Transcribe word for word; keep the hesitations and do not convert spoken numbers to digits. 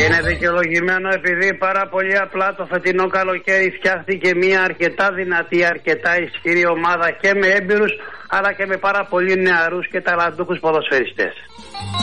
Είναι δικαιολογημένο επειδή πάρα πολύ απλά το φετινό καλοκαίρι φτιάχτηκε μια αρκετά δυνατή, αρκετά ισχυρή ομάδα και με έμπειρους αλλά και με πάρα πολύ νεαρούς και ταλαντούχους ποδοσφαιριστές.